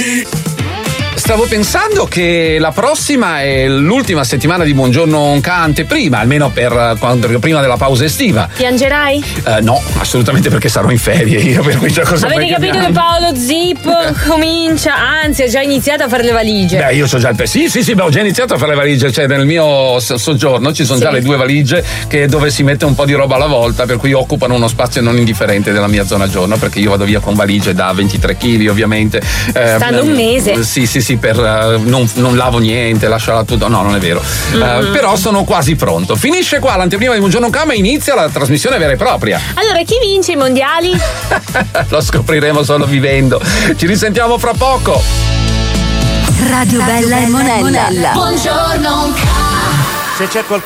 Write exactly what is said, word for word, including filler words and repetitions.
Stavo pensando che la prossima è l'ultima settimana di Buongiorno Cante, prima, almeno per quando, prima della pausa estiva. Piangerai? Uh, no, assolutamente, perché sarò in ferie io, per cui già cosa Avete capito che Paolo Zip comincia, anzi ha già iniziato a fare le valigie. Beh, io so già il pe- Sì, sì, sì, beh, ho già iniziato a fare le valigie, cioè nel mio so- soggiorno ci sono Sì. già le due valigie che dove si mette un po' di roba alla volta, per cui occupano uno spazio non indifferente della mia zona giorno, perché io vado via con valigie da ventitré chili, ovviamente. Eh, Stanno un mese. Sì, sì, sì, per uh, non, non lavo niente, lasciala tutto. No, non è vero. Mm. Uh, però sono quasi pronto. Finisce qua l'anteprima di Buongiorno Cama e inizia la trasmissione vera e propria. Allora, chi vince i mondiali? Lo scopriremo solo vivendo. Ci risentiamo fra poco. Radio Bella e Monella. Buongiorno. Se c'è qualcuno